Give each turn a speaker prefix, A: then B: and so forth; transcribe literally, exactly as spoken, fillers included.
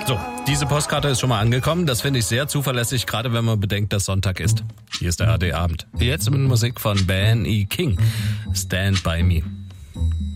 A: So, diese Postkarte ist schon mal angekommen. Das finde ich sehr zuverlässig, gerade wenn man bedenkt, dass Sonntag ist. Hier ist der A R D Abend. Jetzt mit Musik von Ben E. King. Stand By Me.